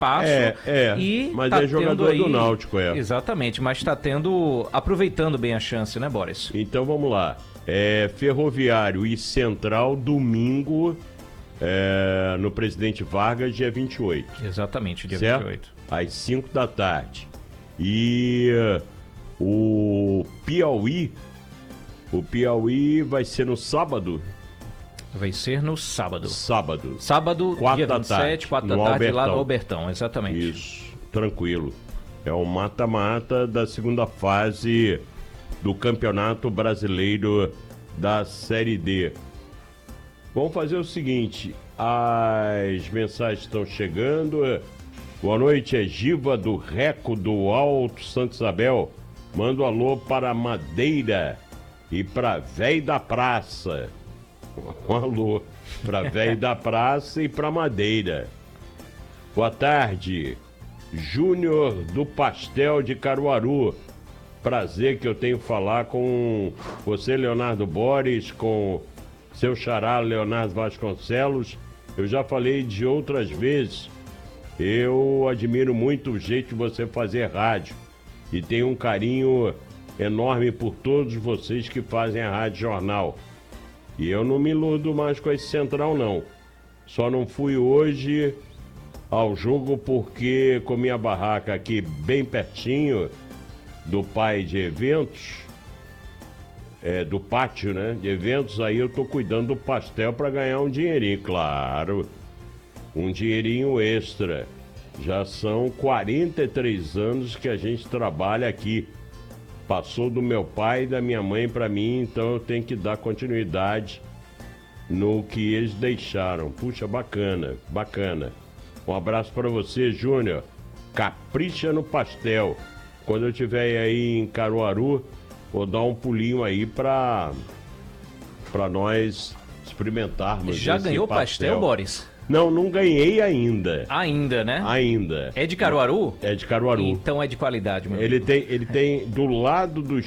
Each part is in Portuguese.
espaço e mas tá é jogador tendo aí, do Náutico, Exatamente, mas está aproveitando bem a chance, né, Boris? Então vamos lá. Ferroviário e Central, domingo, no Presidente Vargas, dia 28. Exatamente, dia certo? 28. Às 5 da tarde. E o Piauí vai ser no sábado? Vai ser no sábado. Sábado, 4 dia da 27, tarde, 4 da no tarde, Albertão. lá no Albertão, exatamente. Isso, tranquilo. É o mata-mata da segunda fase do Campeonato Brasileiro da Série D. Vamos fazer o seguinte, as mensagens estão chegando. Boa noite, é Giva do Reco do Alto Santa Isabel. Manda um alô para Madeira e para Véi da Praça. Um alô para Véi da Praça e para Madeira. Boa tarde, Júnior do Pastel de Caruaru. Prazer que eu tenho falar com você, Leonardo Boris, com seu xará, Leonardo Vasconcelos. Eu já falei de outras vezes. Eu admiro muito o jeito de você fazer rádio e tenho um carinho enorme por todos vocês que fazem a Rádio Jornal. E eu não me iludo mais com esse Central, não. Só não fui hoje ao jogo porque com minha barraca aqui bem pertinho do pai de eventos, do pátio, né, de eventos, aí eu tô cuidando do pastel para ganhar um dinheirinho, claro. Um dinheirinho extra. Já são 43 anos que a gente trabalha aqui. Passou do meu pai e da minha mãe para mim, então eu tenho que dar continuidade no que eles deixaram. Puxa, bacana, bacana. Um abraço para você, Júnior. Capricha no pastel. Quando eu estiver aí em Caruaru, vou dar um pulinho aí para nós experimentarmos. Já ganhou pastel, Boris? Não ganhei ainda. Ainda, né? Ainda. É de Caruaru? É de Caruaru. Então é de qualidade, meu Ele tem do lado do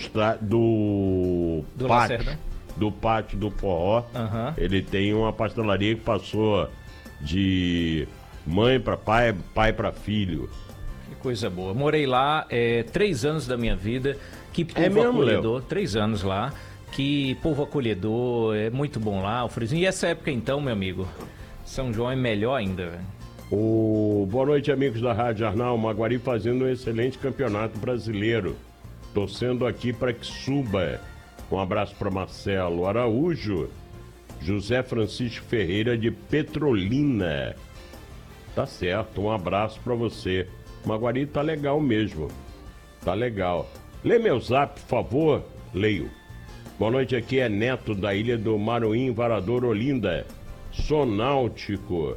pátio, Lacerda. do pátio do forró, ele tem uma pastelaria que passou de mãe para pai, pai para filho. Que coisa boa. Morei lá 3 anos da minha vida. Que povo mesmo, acolhedor. Léo? 3 anos lá. Que povo acolhedor. É muito bom lá, o friozinho. E essa época então, meu amigo, São João é melhor ainda, velho. Boa noite, amigos da Rádio Jornal. Maguari fazendo um excelente campeonato brasileiro. Torcendo aqui para que suba. Um abraço para Marcelo Araújo. José Francisco Ferreira de Petrolina. Tá certo, um abraço para você. Maguari tá legal mesmo. Tá legal. Lê meu zap, por favor. Leio. Boa noite, aqui é Neto da Ilha do Maruim, Varador, Olinda. Sonáutico.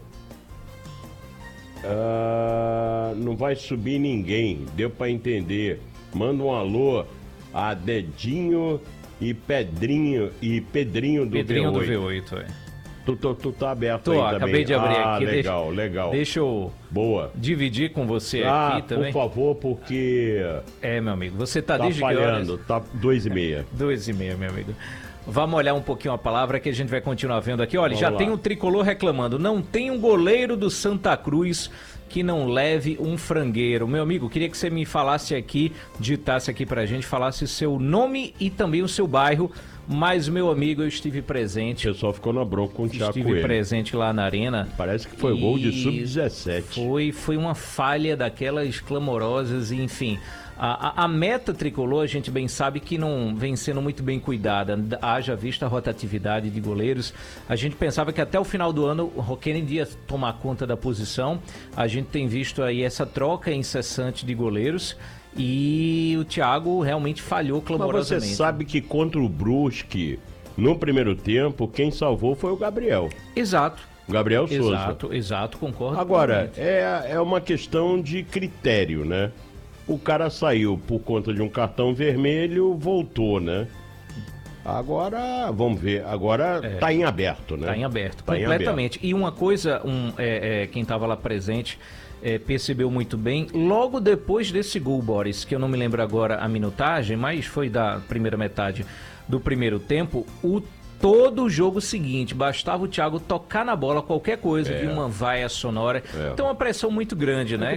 Não vai subir ninguém, deu pra entender. Manda um alô a Dedinho e Pedrinho do Pedrinho V8. do V8, Tu tá aberto Tô, aí também? acabei de abrir aqui. Legal. Deixa eu Boa. dividir com você aqui também. Por favor, porque meu amigo, você tá tá desde falhando, tá 2h30. 2h30, meu amigo. Vamos olhar um pouquinho a palavra que a gente vai continuar vendo aqui. Olha, Vamos já lá. tem um tricolor reclamando. Não tem um goleiro do Santa Cruz que não leve um frangueiro. Meu amigo, queria que você me falasse aqui, ditasse aqui pra gente, falasse o seu nome e também o seu bairro. Mas, meu amigo, eu estive presente. O pessoal ficou na bronca com o Thiago Estive Coelho. presente lá na arena. Parece que foi gol de sub-17. Foi uma falha daquelas clamorosas, e, enfim. A meta tricolor, a gente bem sabe que não vem sendo muito bem cuidada. Haja vista a rotatividade de goleiros. A gente pensava que até o final do ano o Roquene ia tomar conta da posição. A gente tem visto aí essa troca incessante de goleiros. E o Thiago realmente falhou clamorosamente. Mas você sabe que contra o Brusque, no primeiro tempo, quem salvou foi o Gabriel. Exato. Gabriel Souza. Exato, concordo. Agora, é uma questão de critério, né? O cara saiu por conta de um cartão vermelho, voltou, né? Agora, vamos ver. Agora tá em aberto, né? Tá em aberto, completamente. E uma coisa, quem estava lá presente percebeu muito bem, logo depois desse gol, Boris, que eu não me lembro agora a minutagem, mas foi da primeira metade do primeiro tempo, o todo o jogo seguinte. Bastava o Thiago tocar na bola, qualquer coisa, de uma vaia sonora. Então, uma pressão muito grande, né?